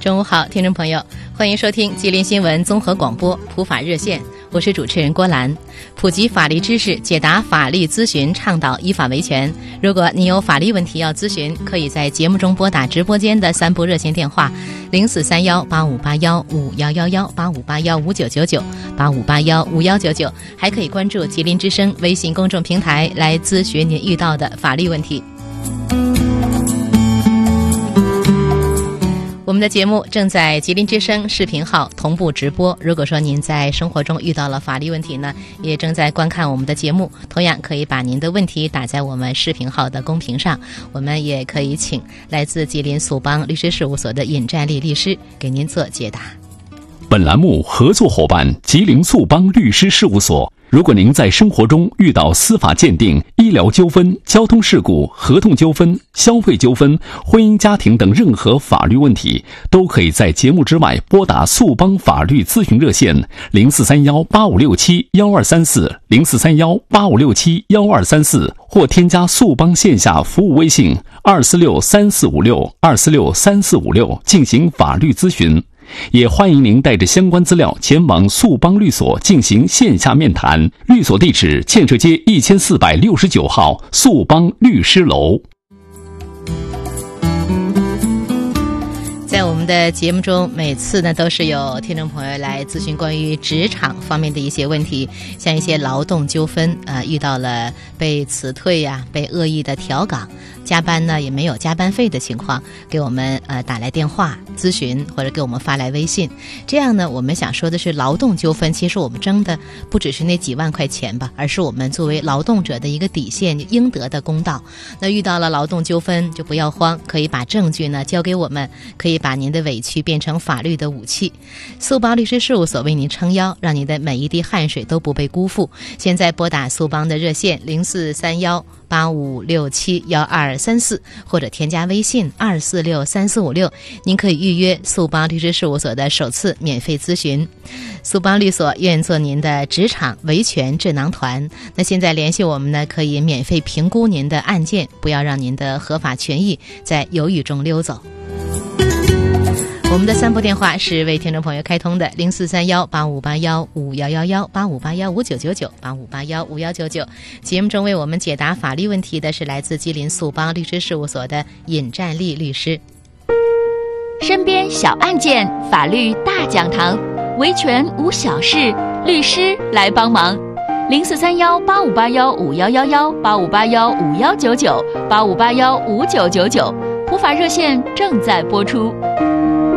中午好，听众朋友，欢迎收听吉林新闻综合广播普法热线，我是主持人郭兰，普及法律知识，解答法律咨询，倡导依法维权。如果你有法律问题要咨询，可以在节目中拨打直播间的3部热线电话0431858155118581599985815199，还可以关注吉林之声微信公众平台来咨询您遇到的法律问题。我们的节目正在吉林之声视频号同步直播，如果说您在生活中遇到了法律问题呢，也正在观看我们的节目，同样可以把您的问题打在我们视频号的公屏上，我们也可以请来自吉林速邦律师事务所的尹占利律师给您做解答。 本栏目合作伙伴吉林速邦律师事务所。如果您在生活中遇到司法鉴定、医疗纠纷、交通事故、合同纠纷、消费纠纷、婚姻家庭等任何法律问题，都可以在节目之外拨打速邦法律咨询热线043185671234 043185671234，或添加速邦线下服务微信2463456 2463456进行法律咨询。也欢迎您带着相关资料前往速邦律所进行线下面谈，律所地址建设街1469号速邦律师楼。 在我们的节目中，每次呢都是有听众朋友来咨询关于职场方面的一些问题，像一些劳动纠纷遇到了被辞退呀、被恶意的调岗，加班呢也没有加班费的情况，给我们打来电话咨询，或者给我们发来微信。这样呢，我们想说的是，劳动纠纷其实我们争的不只是那几万块钱吧，而是我们作为劳动者的一个底线，应得的公道。那遇到了劳动纠纷就不要慌，可以把证据呢交给我们，可以把您的委屈变成法律的武器。速邦律师事务所为您撑腰，让您的每一滴汗水都不被辜负。现在拨打速邦的热线043185671234，或者添加微信2463456，您可以预约速邦律师事务所的首次免费咨询。速邦律所愿做您的职场维权智囊团。那现在联系我们呢，可以免费评估您的案件，不要让您的合法权益在犹豫中溜走。我们的3部电话是为听众朋友开通的043185815111 85815999 85815199。节目中为我们解答法律问题的是来自吉林速邦律师事务所的尹占利律师。 身边小案件，法律大讲堂，维权无小事，律师来帮忙。043185815111 85815199 85815999，普法热线正在播出。